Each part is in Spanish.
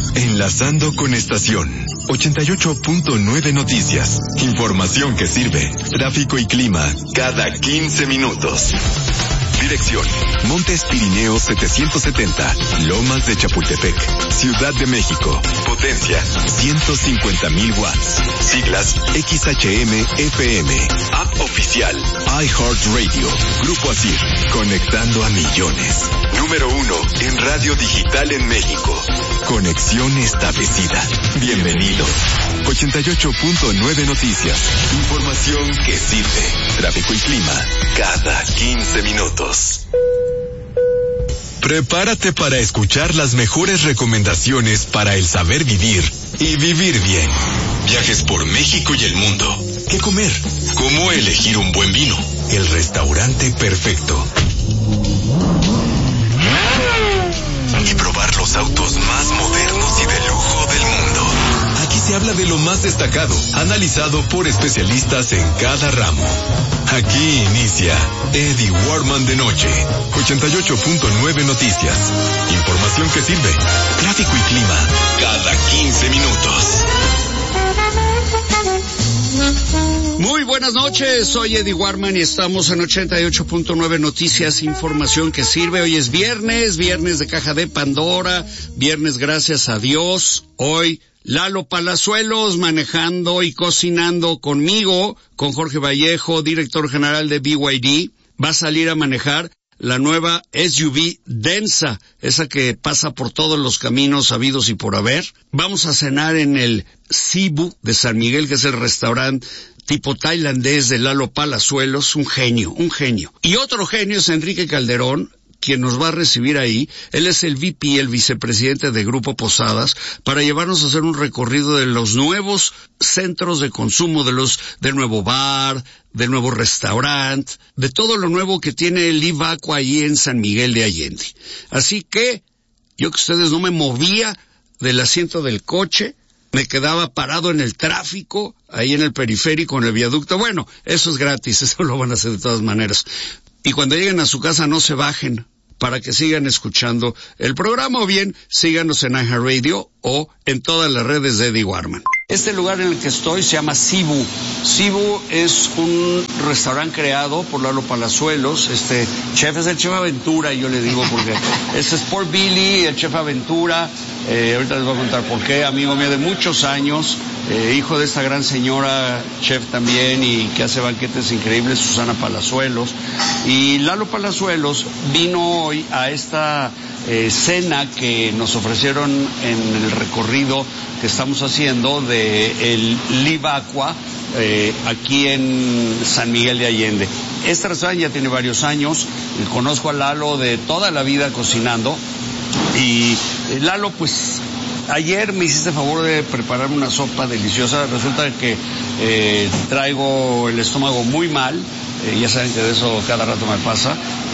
Enlazando con estación 88.9 Noticias. Información que sirve. Tráfico y clima cada 15 minutos. Dirección: Montes Pirineos 770, Lomas de Chapultepec, Ciudad de México. Potencia: 150,000 watts. Siglas: XHM-FM. App oficial: iHeartRadio. Grupo ASIR, conectando a millones. Número 1 en radio digital en México. Conexión establecida. Bienvenidos. 88.9 Noticias. Información que sirve. Tráfico y clima cada 15 minutos. Prepárate para escuchar las mejores recomendaciones para el saber vivir y vivir bien. Viajes por México y el mundo. ¿Qué comer? ¿Cómo elegir un buen vino? El restaurante perfecto. Y probar los autos más modernos y de lujo del mundo. Aquí se habla de lo más destacado, analizado por especialistas en cada ramo. Aquí inicia Eddie Warman de noche. 88.9 Noticias. Información que sirve. Tráfico y clima cada 15 minutos. Muy buenas noches, soy Eddie Warman y estamos en 88.9 Noticias, información que sirve. Hoy es viernes de Caja de Pandora, viernes gracias a Dios. Hoy Lalo Palazuelos manejando y cocinando conmigo, con Jorge Vallejo, director general de BYD. Va a salir a manejar la nueva SUV Densa, esa que pasa por todos los caminos habidos y por haber. Vamos a cenar en el Cebu de San Miguel, que es el restaurante tipo tailandés de Lalo Palazuelos, un genio. Y otro genio es Enrique Calderón, quien nos va a recibir ahí. Él es el VP, el vicepresidente de Grupo Posadas, para llevarnos a hacer un recorrido de los nuevos centros de consumo, del nuevo bar, del nuevo restaurante, de todo lo nuevo que tiene el Live Aqua ahí en San Miguel de Allende. Así que, yo que ustedes no me movía del asiento del coche, me quedaba parado en el tráfico, ahí en el periférico, en el viaducto. Bueno, eso es gratis, eso lo van a hacer de todas maneras. Y cuando lleguen a su casa no se bajen, para que sigan escuchando el programa, o bien síganos en iHeartRadio o en todas las redes de Eddie Warman. Este lugar en el que estoy se llama Cebu. Cebu es un restaurante creado por Lalo Palazuelos. Este chef es el Chef Aventura, yo le digo, porque este es Sport Billy, el Chef Aventura. Ahorita les voy a contar por qué. Amigo mío de muchos años, hijo de esta gran señora, chef también, y que hace banquetes increíbles, Susana Palazuelos. Y Lalo Palazuelos vino hoy a esta cena que nos ofrecieron en el recorrido que estamos haciendo de el Live Aqua aquí en San Miguel de Allende. Este restaurante ya tiene varios años, conozco a Lalo de toda la vida cocinando, y Lalo, pues ayer me hiciste favor de prepararme una sopa deliciosa. Resulta que traigo el estómago muy mal, ya saben que de eso cada rato me pasa,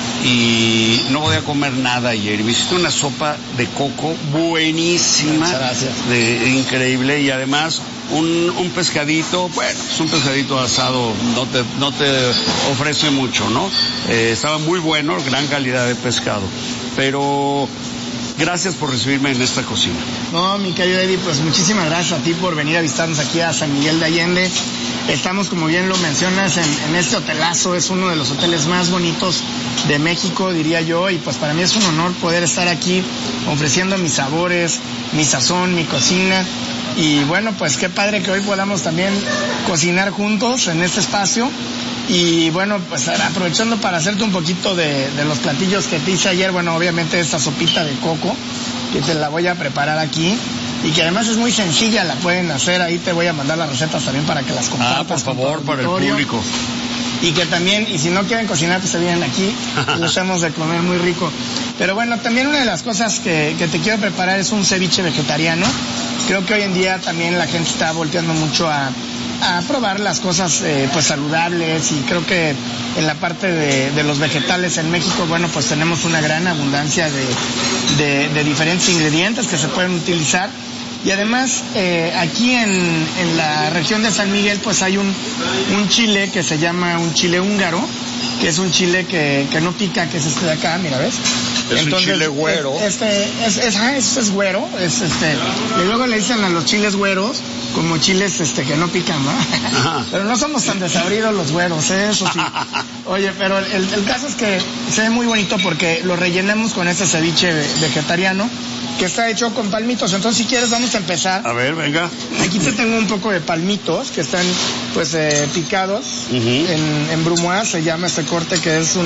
y no voy a comer nada ayer. Me hiciste una sopa de coco buenísima. Gracias. Increíble, y además un pescadito, bueno, es un pescadito asado, no te ofrece mucho, ¿no? Estaba muy bueno, gran calidad de pescado, pero gracias por recibirme en esta cocina. No, mi querido Eddie, pues muchísimas gracias a ti por venir a visitarnos aquí a San Miguel de Allende. Estamos, como bien lo mencionas, en este hotelazo. Es uno de los hoteles más bonitos de México, diría yo, y pues para mí es un honor poder estar aquí ofreciendo mis sabores, mi sazón, mi cocina. Y bueno, pues qué padre que hoy podamos también cocinar juntos en este espacio. Y bueno, pues aprovechando para hacerte un poquito de los platillos que te hice ayer. Bueno, obviamente esta sopita de coco, que te la voy a preparar aquí, y que además es muy sencilla, la pueden hacer. Ahí te voy a mandar las recetas también para que las compartas. Por favor, para el público. Y que también, y si no quieren cocinar, pues se vienen aquí, les hacemos de comer muy rico. Pero bueno, también una de las cosas que te quiero preparar es un ceviche vegetariano. Creo que hoy en día también la gente está volteando mucho a probar las cosas pues saludables, y creo que en la parte de los vegetales en México, bueno, pues tenemos una gran abundancia de diferentes ingredientes que se pueden utilizar. Y además, aquí en la región de San Miguel, pues hay un chile que se llama un chile húngaro, que es un chile que no pica, que es este de acá, mira, ¿ves? Es un chile güero. Este es güero, y luego le dicen a los chiles güeros como chiles que no pican, ¿no? Pero no somos tan desabridos los güeros, eso sí. Oye, pero el caso es que se ve muy bonito porque lo rellenamos con este ceviche vegetariano que está hecho con palmitos. Entonces, si quieres, vamos a empezar. A ver, venga. Aquí te tengo un poco de palmitos que están, pues, picados en brumoise, se llama este corte, que es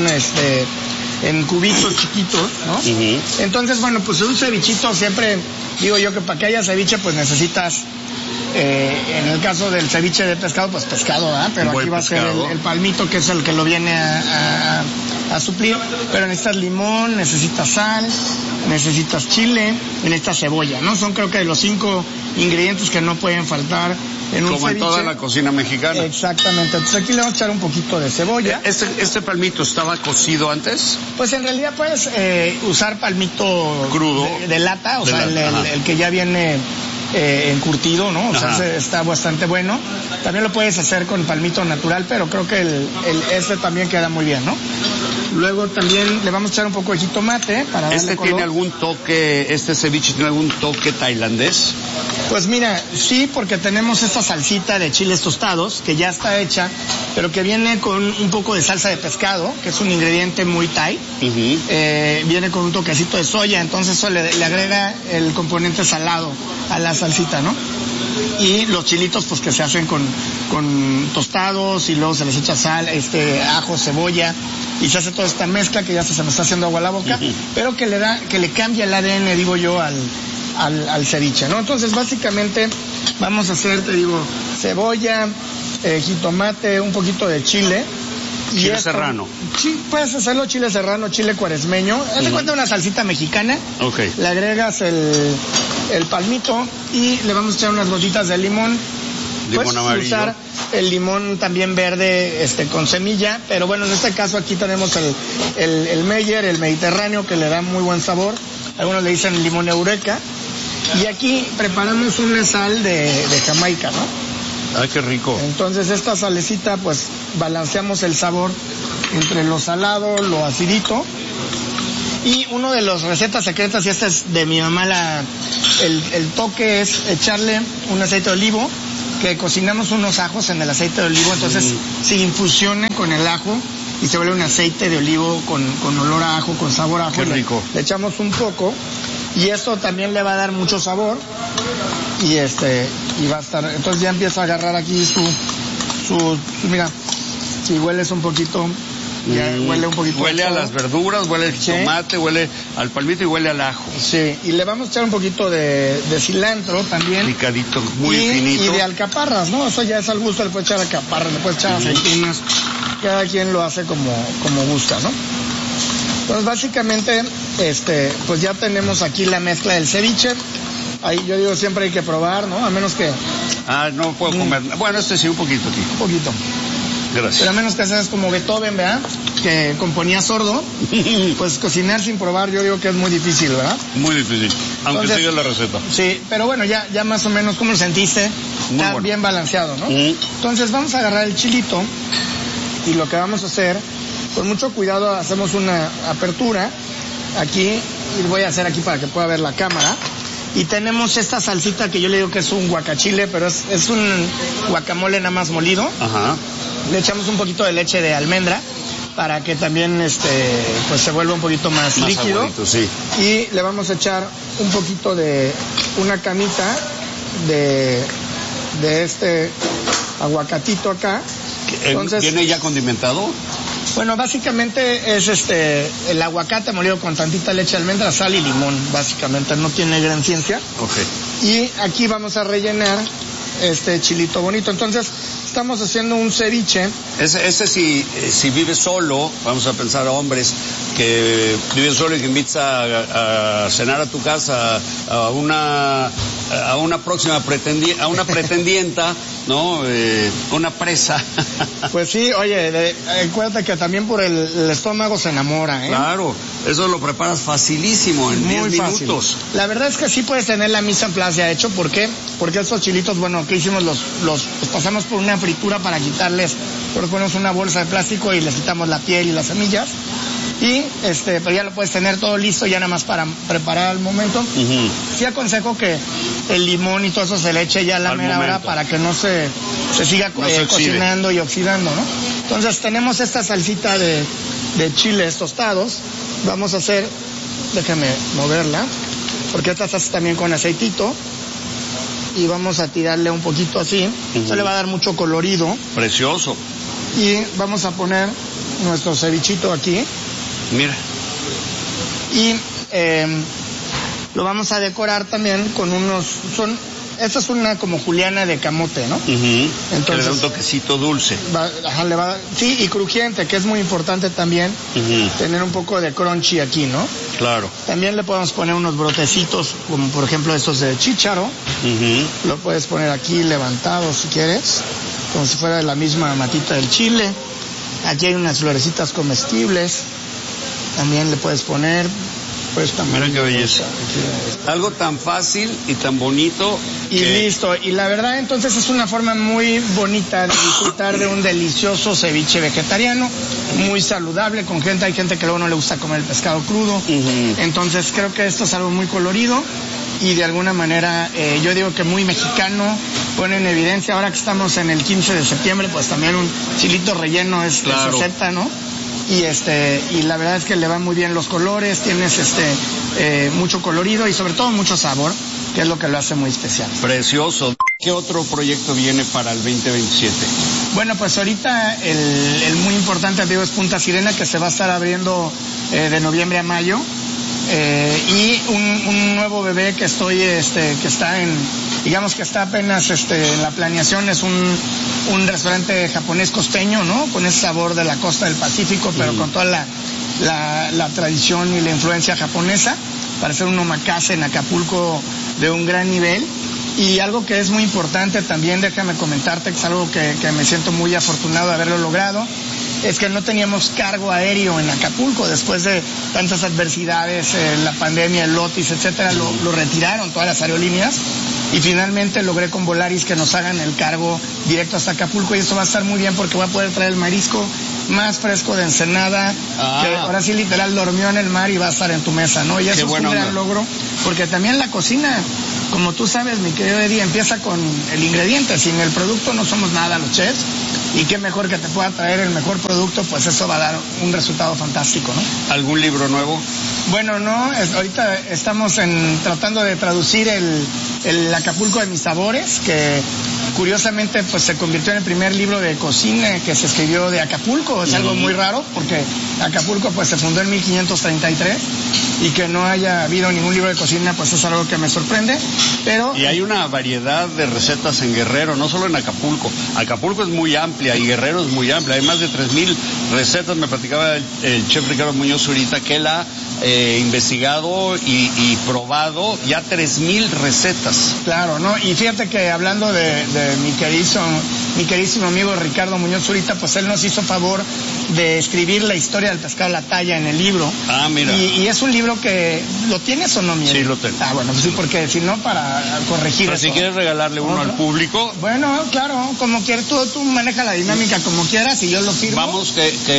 en cubitos chiquitos, ¿no? Entonces, bueno, pues un cevichito siempre, digo yo que para que haya ceviche, pues necesitas, en el caso del ceviche de pescado, pues pescado, ¿verdad? Pero aquí va a ser el palmito, que es el que lo viene a suplir. Pero necesitas limón, necesitas sal, necesitas chile y necesitas cebolla, ¿no? Son creo que los 5 ingredientes que no pueden faltar en un ceviche. Como en toda la cocina mexicana. Exactamente. Entonces aquí le vamos a echar un poquito de cebolla. ¿Este palmito estaba cocido antes? Pues en realidad puedes usar palmito crudo de lata, o sea, el que ya viene encurtido, ¿no? O sea, está bastante bueno. También lo puedes hacer con palmito natural, pero creo que este también queda muy bien, ¿no? Luego también le vamos a echar un poco de jitomate para darle color. ¿Tiene algún toque, este ceviche tiene algún toque tailandés? Pues mira, sí, porque tenemos esta salsita de chiles tostados, que ya está hecha, pero que viene con un poco de salsa de pescado, que es un ingrediente muy thai. Viene con un toquecito de soya, entonces eso le agrega el componente salado a la salsita, ¿no? Y los chilitos, pues que se hacen con tostados y luego se les echa sal, ajo, cebolla, y se hace toda esta mezcla que ya se me está haciendo agua a la boca, pero que le cambia el ADN, digo yo, al ceviche, ¿no? Entonces, básicamente, vamos a hacer, te digo, cebolla, jitomate, un poquito de chile. Chile serrano. Sí, puedes hacerlo chile serrano, chile cuaresmeño. Haz de cuenta una salsita mexicana. Okay. Le agregas el palmito y le vamos a echar unas gotitas de limón. Limón amarillo. Usar el limón también verde, con semilla, pero bueno, en este caso aquí tenemos el Meyer, el mediterráneo, que le da muy buen sabor. Algunos le dicen limón eureka. Y aquí preparamos una sal de Jamaica, ¿no? Ay, qué rico. Entonces esta salecita, pues balanceamos el sabor entre lo salado, lo acidito. Y uno de las recetas secretas, y esta es de mi mamá, el toque es echarle un aceite de olivo, que cocinamos unos ajos en el aceite de olivo, entonces se infusione con el ajo y se vuelve un aceite de olivo con olor a ajo, con sabor a ajo. Qué rico. Le echamos un poco y esto también le va a dar mucho sabor y va a estar, entonces ya empieza a agarrar aquí mira, si hueles un poquito, ya huele un poquito. Huele a las verduras, huele al jitomate, huele al palmito y huele al ajo. Sí, y le vamos a echar un poquito de cilantro también. Picadito, muy finito. Y de alcaparras, ¿no? Eso ya es al gusto, le puedes echar alcaparras, le puedes echar aceitunas. Cada quien lo hace como gusta, ¿no? Entonces, básicamente, pues ya tenemos aquí la mezcla del ceviche. Ahí yo digo, siempre hay que probar, ¿no? A menos que... no puedo comer. Bueno, sí, un poquito aquí. Un poquito. Gracias. Pero a menos que seas como Beethoven, ¿verdad? Que componía sordo, pues cocinar sin probar yo digo que es muy difícil, ¿verdad? Muy difícil, aunque sigas la receta. Sí, pero bueno, ya más o menos, ¿cómo lo sentiste? Muy Está bueno. Bien balanceado, ¿no? Entonces vamos a agarrar el chilito y lo que vamos a hacer, con mucho cuidado hacemos una apertura aquí, y voy a hacer aquí para que pueda ver la cámara. Y tenemos esta salsita que yo le digo que es un guacachile, pero es un guacamole nada más molido. Ajá. Le echamos un poquito de leche de almendra para que también pues se vuelva un poquito más líquido. Saborito, sí. Y le vamos a echar un poquito de una camita de este aguacatito acá. Entonces, ¿Viene ya condimentado? Bueno, básicamente es el aguacate molido con tantita leche de almendra, sal y limón, básicamente, no tiene gran ciencia. Okay. Y aquí vamos a rellenar este chilito bonito. Entonces, estamos haciendo un ceviche. Ese si vives solo, vamos a pensar a hombres que viven solo y que invitas a cenar a tu casa a una próxima pretendienta, ¿no? Una presa. Pues sí, oye, acuérdate que también por el estómago se enamora, ¿eh? Claro, eso lo preparas facilísimo, en 10 minutos. Fácil. La verdad es que sí puedes tener la mise en place ya hecho. ¿Por qué? Porque estos chilitos, bueno, que hicimos los pasamos por una fritura para quitarles, ponemos una bolsa de plástico y les quitamos la piel y las semillas. Y pero ya lo puedes tener todo listo ya nada más para preparar al momento. Sí aconsejo que el limón y todo eso se le eche ya a la mera hora para que no se siga cocinando y oxidando, ¿no? Entonces tenemos esta salsita de chiles tostados. Vamos a hacer, déjame moverla, porque esta se hace también con aceitito. Y vamos a tirarle un poquito así. Eso le va a dar mucho colorido. Precioso. Y vamos a poner nuestro cevichito aquí. Mira. Y lo vamos a decorar también con esta es una como juliana de camote, ¿no? Entonces, que le da un toquecito dulce. Sí, y crujiente, que es muy importante también tener un poco de crunchy aquí, ¿no? Claro. También le podemos poner unos brotecitos, como por ejemplo estos de chícharo. Lo puedes poner aquí levantado si quieres, como si fuera la misma matita del chile. Aquí hay unas florecitas comestibles. También le puedes poner, pues también. Mira qué belleza. Algo tan fácil y tan bonito. Y listo. Y la verdad, entonces es una forma muy bonita de disfrutar de un delicioso ceviche vegetariano, muy saludable. Hay gente que luego no le gusta comer el pescado crudo. Entonces creo que esto es algo muy colorido y de alguna manera, yo digo que muy mexicano. Pone en evidencia, ahora que estamos en el 15 de septiembre, pues también un chilito relleno se acepta, ¿no? Y la verdad es que le van muy bien los colores, tienes mucho colorido y sobre todo mucho sabor, que es lo que lo hace muy especial. Precioso. ¿Qué otro proyecto viene para el 2027? Bueno, pues ahorita el muy importante, digo, es Punta Sirena, que se va a estar abriendo de noviembre a mayo. Y un nuevo bebé que que está digamos que está apenas en la planeación, es un restaurante japonés costeño, ¿no? Con ese sabor de la costa del Pacífico, pero con toda la tradición y la influencia japonesa, para hacer un omakase en Acapulco de un gran nivel. Y algo que es muy importante también, déjame comentarte, que es algo que me siento muy afortunado de haberlo logrado, es que no teníamos cargo aéreo en Acapulco después de tantas adversidades, la pandemia, el Otis, etcétera, lo retiraron todas las aerolíneas y finalmente logré con Volaris que nos hagan el cargo directo hasta Acapulco y eso va a estar muy bien porque voy a poder traer el marisco más fresco de Ensenada, que ahora sí literal dormió en el mar y va a estar en tu mesa, ¿no? Y eso es un gran logro, porque también la cocina, como tú sabes, mi querido Eddie, empieza con el ingrediente. Sin el producto no somos nada los chefs. Y qué mejor que te pueda traer el mejor producto, pues eso va a dar un resultado fantástico, ¿no? ¿Algún libro nuevo? Bueno, no, ahorita estamos tratando de traducir el Acapulco de mis sabores, que curiosamente pues se convirtió en el primer libro de cocina que se escribió de Acapulco. Es algo muy raro porque Acapulco pues se fundó en 1533 y que no haya habido ningún libro de cocina pues es algo que me sorprende, pero... Y hay una variedad de recetas en Guerrero, no solo en Acapulco. Acapulco es muy amplia y Guerrero es muy amplia, hay más de 3,000 recetas. Me platicaba el chef Ricardo Muñoz Zurita que él ha investigado y probado ya 3,000 recetas. Claro, ¿no? Y fíjate que hablando de mi queridísimo amigo Ricardo Muñoz Zurita, pues él nos hizo favor de escribir la historia del pescado a la talla en el libro. Ah, mira. Y es un libro que... ¿Lo tienes o no, Miguel? Sí, lo tengo. Ah, bueno, pues sí, porque si no, para corregir pero eso. si quieres regalarle uno al público... Bueno, claro, como quieras. Tú maneja la dinámica como quieras y yo lo firmo. Vamos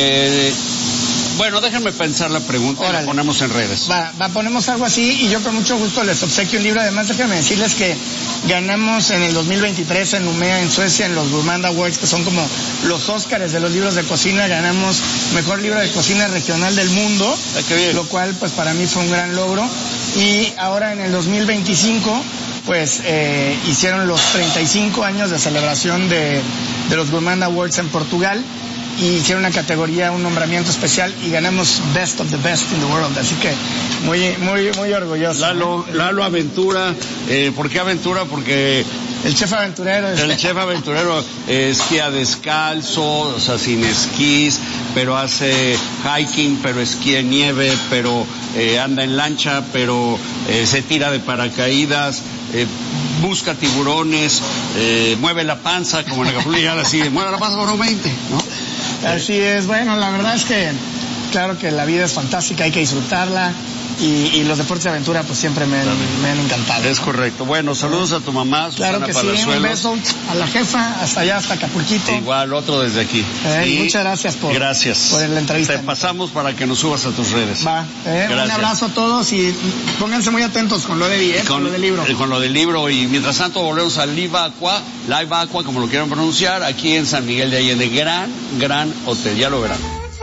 Bueno, déjenme pensar la pregunta. Órale. Y la ponemos en redes. Ponemos algo así y yo con mucho gusto les obsequio un libro. Además, déjenme decirles que ganamos en el 2023 en Umea, en Suecia, en los Gourmand Awards, que son como los Óscares de los libros de cocina. Ganamos mejor libro de cocina regional del mundo, qué bien. Lo cual pues para mí fue un gran logro. Y ahora en el 2025 pues hicieron los 35 años de celebración de los Gourmand Awards en Portugal. Y hicieron una categoría, un nombramiento especial y ganamos Best of the Best in the World, así que muy orgulloso. Lalo Aventura, ¿por qué Aventura? Porque el chef aventurero. El chef aventurero esquía descalzo, o sea, sin esquís, pero hace hiking, pero esquía en nieve, pero anda en lancha, pero se tira de paracaídas, busca tiburones, mueve la panza, como en Acapulco, y así, mueve la panza por un 20, ¿no? Así es, bueno, la verdad es que claro que la vida es fantástica, hay que disfrutarla y los deportes de aventura pues siempre me han encantado. Es correcto. Bueno, saludos a tu mamá, claro Susana que Palazuelos. Sí, un beso a la jefa, hasta allá, hasta Acapulquito. Igual, otro desde aquí. Muchas gracias por la entrevista. Te pasamos para que nos subas a tus redes. Va, un abrazo a todos y pónganse muy atentos con lo de Eddie, con lo del libro. Con lo del libro, y mientras tanto volvemos a Live Aqua, como lo quieran pronunciar, aquí en San Miguel de Allende. Gran hotel, ya lo verán.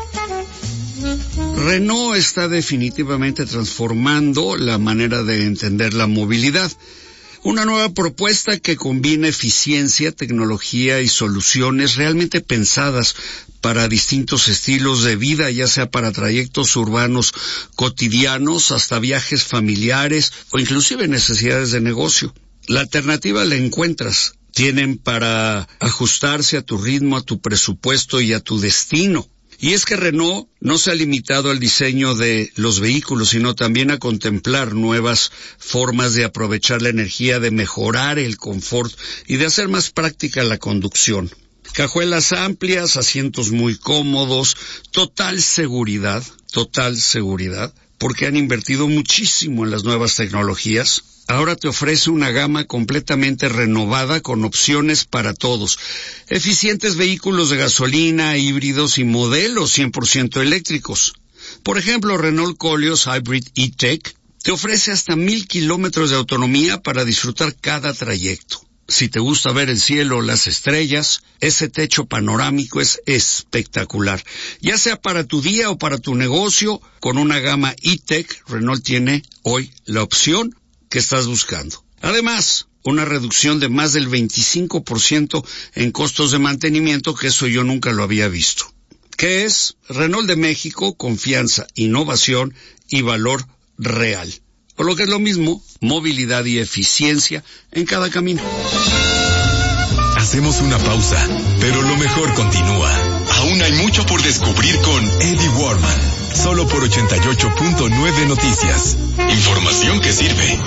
Renault está definitivamente transformando la manera de entender la movilidad. Una nueva propuesta que combina eficiencia, tecnología y soluciones realmente pensadas para distintos estilos de vida, ya sea para trayectos urbanos cotidianos hasta viajes familiares o inclusive necesidades de negocio. La alternativa la encuentras. Tienen para ajustarse a tu ritmo, a tu presupuesto y a tu destino. Y es que Renault no se ha limitado al diseño de los vehículos, sino también a contemplar nuevas formas de aprovechar la energía, de mejorar el confort y de hacer más práctica la conducción. Cajuelas amplias, asientos muy cómodos, total seguridad, porque han invertido muchísimo en las nuevas tecnologías. Ahora te ofrece una gama completamente renovada con opciones para todos. Eficientes vehículos de gasolina, híbridos y modelos 100% eléctricos. Por ejemplo, Renault Koleos Hybrid E-Tech te ofrece hasta 1000 kilómetros de autonomía para disfrutar cada trayecto. Si te gusta ver el cielo o las estrellas, ese techo panorámico es espectacular. Ya sea para tu día o para tu negocio, con una gama E-Tech, Renault tiene hoy la opción que estás buscando. Además, una reducción de más del 25% en costos de mantenimiento, que eso yo nunca lo había visto. ¿Qué es? Renault de México, confianza, innovación y valor real. O lo que es lo mismo, movilidad y eficiencia en cada camino. Hacemos una pausa, pero lo mejor continúa. Aún hay mucho por descubrir con Eddie Warman, solo por 88.9 Noticias. Información que sirve.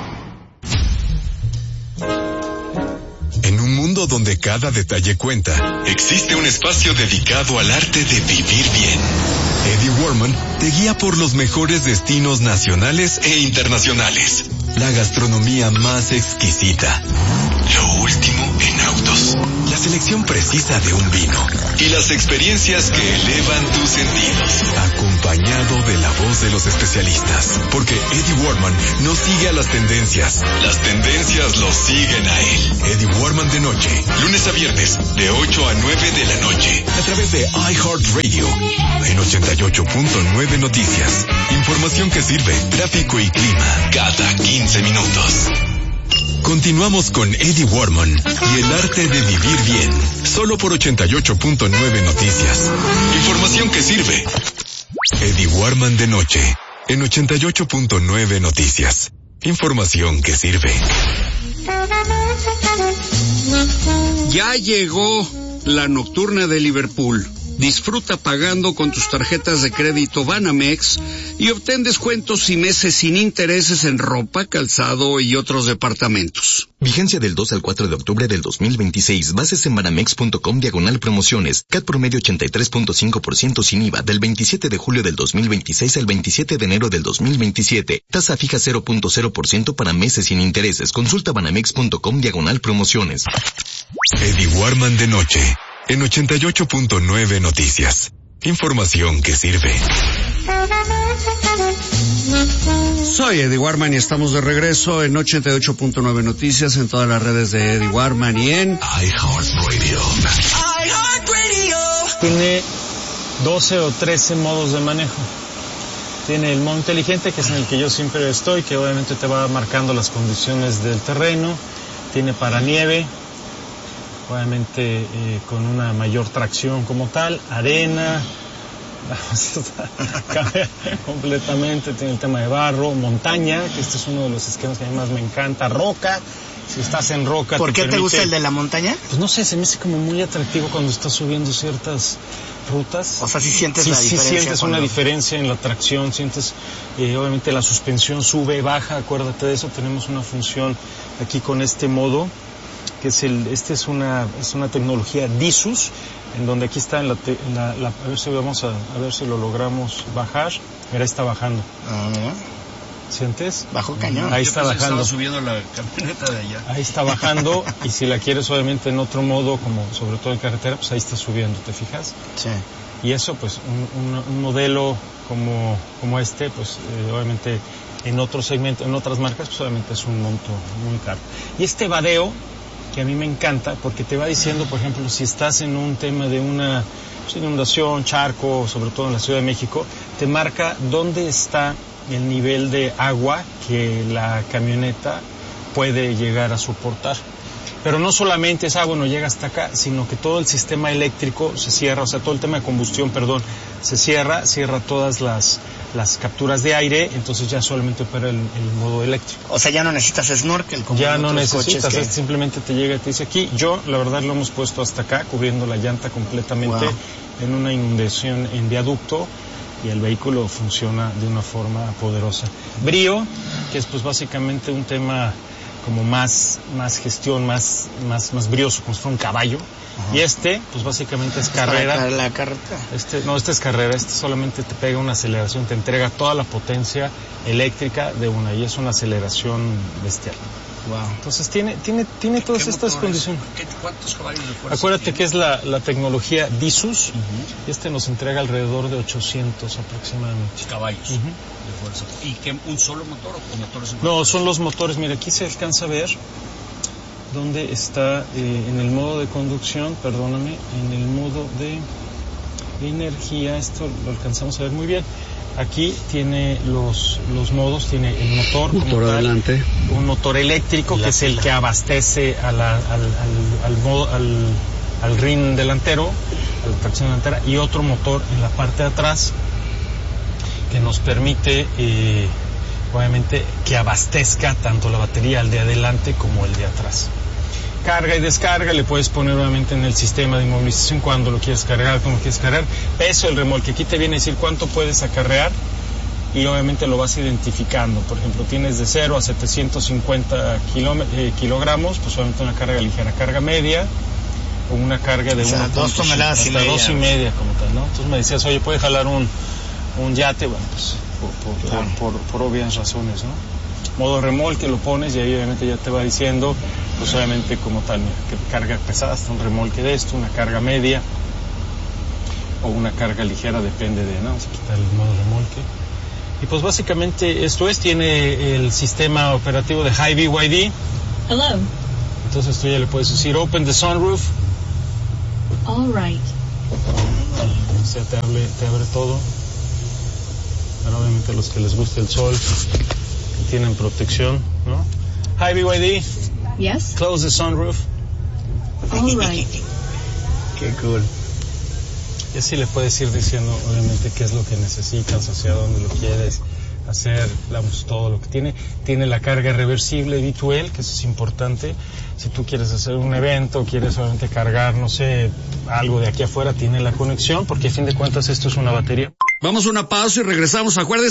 En un mundo donde cada detalle cuenta, existe un espacio dedicado al arte de vivir bien. Eddie Warman te guía por los mejores destinos nacionales e internacionales. La gastronomía más exquisita. Lo último en autos. La selección precisa de un vino. Y las experiencias que elevan tus sentidos. Acompañado de la voz de los especialistas. Porque Eddie Warman no sigue a las tendencias. Las tendencias lo siguen a él. Eddie Warman de noche. Lunes a viernes, de 8 a 9 de la noche. A través de iHeartRadio. En 88.9 Noticias. Información que sirve. Tráfico y clima. Cada 15 minutos. Continuamos con Eddie Warman y el arte de vivir bien. Solo por 88.9 Noticias. Información que sirve. Eddie Warman de noche. En 88.9 Noticias. Información que sirve. Ya llegó la nocturna de Liverpool. Disfruta pagando con tus tarjetas de crédito Banamex y obtén descuentos y meses sin intereses en ropa, calzado y otros departamentos. Vigencia del 2 al 4 de octubre del 2026. Bases en banamex.com/promociones. CAT promedio 83.5% sin IVA del 27 de julio del 2026 al 27 de enero del 2027. Tasa fija 0.0% para meses sin intereses. Consulta banamex.com/promociones. Eddie Warman de noche. En 88.9 Noticias. Información que sirve. Soy Eddie Warman y estamos de regreso en 88.9 Noticias, en todas las redes de Eddie Warman y en iHeartRadio. Tiene 12 o 13 modos de manejo. Tiene el modo inteligente, que es en el que yo siempre estoy, que obviamente te va marcando las condiciones del terreno. Tiene para nieve, obviamente con una mayor tracción como tal, arena, cambia completamente, tiene el tema de barro, montaña, que este es uno de los esquemas que a mí más me encanta, roca, si estás en roca... ¿Por qué te gusta el de la montaña? Pues no sé, se me hace como muy atractivo cuando estás subiendo ciertas rutas. O sea, sí sientes la diferencia. Sí sientes una diferencia en la tracción, sientes, obviamente la suspensión sube, baja, acuérdate de eso, tenemos una función aquí con este modo. que es es una tecnología DiSUS, en donde aquí está a ver si lo logramos bajar. Mira, está bajando. ¿Sientes? Bajó cañón. Ahí está bajando. Estaba subiendo la camioneta de allá. Ahí está bajando, y si la quieres obviamente en otro modo, como sobre todo en carretera, pues ahí está subiendo, ¿te fijas? Sí. Y eso, pues, un modelo como este, pues, obviamente en otro segmento, en otras marcas, pues obviamente es un monto muy caro. Y este vadeo, que a mí me encanta, porque te va diciendo, por ejemplo, si estás en un tema de una inundación, charco, sobre todo en la Ciudad de México, te marca dónde está el nivel de agua que la camioneta puede llegar a soportar. Pero no solamente es agua, no llega hasta acá, sino que todo el sistema eléctrico se cierra, o sea, todo el tema de combustión, se cierra todas las capturas de aire, entonces ya solamente opera el modo eléctrico. O sea, ya no necesitas snorkel como ya en no otros necesitas, coches que... simplemente te llega y te dice aquí. Yo, la verdad, lo hemos puesto hasta acá, cubriendo la llanta completamente en una inundación en viaducto, y el vehículo funciona de una forma poderosa. Brío, que es pues básicamente un tema como más gestión, más brioso, como si fuera un caballo. Ajá. Y pues básicamente es carrera. La carretera. Este es carrera, solamente te pega una aceleración, te entrega toda la potencia eléctrica de una, y es una aceleración bestial. Wow. Entonces tiene todas estas condiciones. ¿Cuántos caballos de fuerza? Acuérdate tiene? que es la tecnología DiSUS, y nos entrega alrededor de 800 aproximadamente. Caballos de fuerza. ¿Y qué, un solo motor o motores? No, son los motores. Mira, aquí se alcanza a ver dónde está en el modo de conducción, perdóname, en el modo de energía, esto lo alcanzamos a ver muy bien. Aquí tiene los modos, tiene el motor adelante, un motor eléctrico que es el que abastece al rin delantero, a la tracción delantera, y otro motor en la parte de atrás que nos permite obviamente que abastezca tanto la batería al de adelante como el de atrás. Carga y descarga, le puedes poner obviamente en el sistema de inmovilización cuando lo quieres cargar, cómo lo quieres cargar. Peso del remolque, aquí te viene a decir cuánto puedes acarrear, y obviamente lo vas identificando. Por ejemplo, tienes de 0 a 750 kilogramos, pues obviamente una carga ligera, carga media, o una carga de 2 toneladas hasta y media. 2 y media como tal, ¿no? Entonces me decías, oye, ¿puede jalar un yate? Bueno, pues por obvias razones, ¿no? Modo remolque lo pones, y ahí obviamente ya te va diciendo, pues obviamente como tal, que carga pesada, hasta un remolque de esto, una carga media o una carga ligera, depende de, ¿no? Vamos a quitar el modo remolque. Y pues básicamente esto tiene el sistema operativo de Hi-BYD. Hello. Entonces tú ya le puedes decir, open the sunroof. All right. O sea, te abre todo. Pero obviamente los que les gusta el sol tienen protección, ¿no? Hi, BYD. Yes. Close the sunroof. All right. Qué cool. Y así le puedes ir diciendo, obviamente, qué es lo que necesitas, hacia dónde lo quieres hacer, todo lo que tiene. Tiene la carga reversible V2L, que eso es importante. Si tú quieres hacer un evento, quieres obviamente cargar, no sé, algo de aquí afuera, tiene la conexión, porque a fin de cuentas esto es una batería. Vamos a una pausa y regresamos. Acuérdense